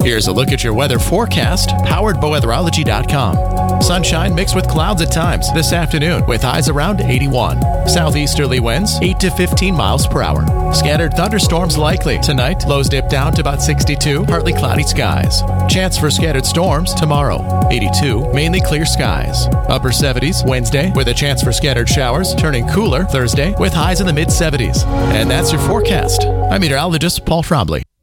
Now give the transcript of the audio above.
Here's a look at your weather forecast, powered by weatherology.com. Sunshine mixed with clouds at times this afternoon with highs around 81. Southeasterly winds 8 to 15 miles per hour. Scattered thunderstorms likely tonight. Lows dip down to about 62. Partly cloudy skies. Chance for scattered storms tomorrow. 82. Mainly clear skies. Upper 70s Wednesday with a chance for scattered showers. Turning cooler Thursday with highs in the mid 70s. And that's your forecast. I'm meteorologist Paul Trombley.